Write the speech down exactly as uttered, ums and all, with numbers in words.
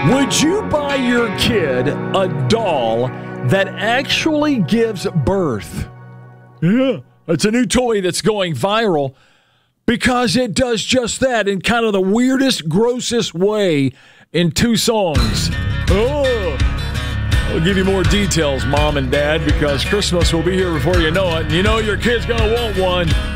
Would you buy your kid a doll that actually gives birth? Yeah, it's a new toy that's going viral because it does just that in kind of the weirdest, grossest way in two songs. Oh, I'll give you more details, Mom and Dad, because Christmas will be here before you know it, and you know your kid's going to want one.